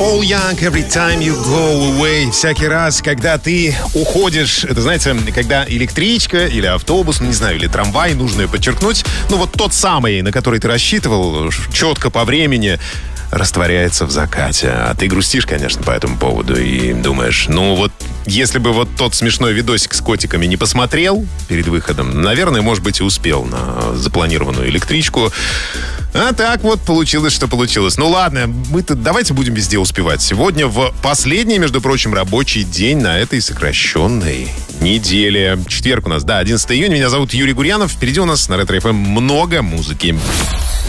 All young every time you go away. Всякий раз, когда ты уходишь, это, знаете, когда электричка или автобус, не знаю, или трамвай, нужно ее подчеркнуть, ну вот тот самый, на который ты рассчитывал, четко по времени, растворяется в закате. А ты грустишь, конечно, по этому поводу и думаешь, ну вот, если бы вот тот смешной видосик с котиками не посмотрел перед выходом, наверное, может быть, и успел на запланированную электричку. А так вот получилось, что получилось. Ну ладно, мы-то давайте будем везде успевать. Сегодня в последний, между прочим, рабочий день на этой сокращенной неделе. Четверг у нас, да, 11 июня. Меня зовут Юрий Гурьянов. Впереди у нас на Ретро-ФМ много музыки.